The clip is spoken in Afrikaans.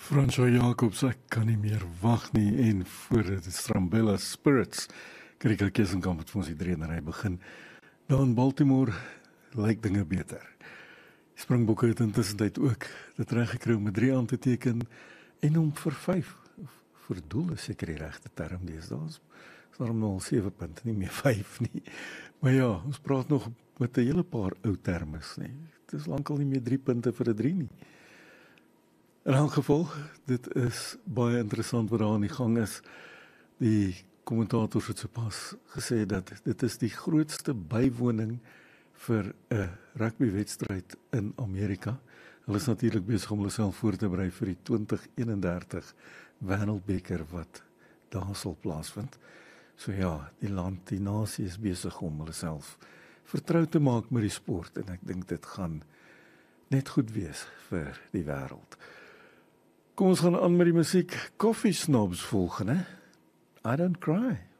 Francois Jacobs, ek kan nie meer wag nie en voor dit Strambella Spirits Krika Kesenkamp het vir ons die dreenery begin. Daar in Baltimore lyk dinge beter. Die Springbokke het intussen ook dit reg gekry om met 3 aan te teken en om vir 5 vir doel is seker die regte term deesdae. Is daarom al 7 punte, nie meer 5 nie. Maar ja, ons praat nog met 'n hele paar ou termes nie. Dit is lankal nie meer 3 punte vir 'n 3 nie. In elk geval, dit is baie interessant wat daar aan die gang is. Die kommentators het sopas gesê dat dit is die grootste bywoning vir 'n rugbywedstryd in Amerika. Hulle is natuurlik besig om hulle self voor te berei vir die 2031 Wêreldbeker wat daar sal plaasvind. So ja, die land, die nasie is besig om hulle self vertrou te maak met die sport en ek dink dit gaan net goed wees vir die wêreld. Kom ons gaan aan met die musiek. Coffee Snobs volgende. I Don't Cry.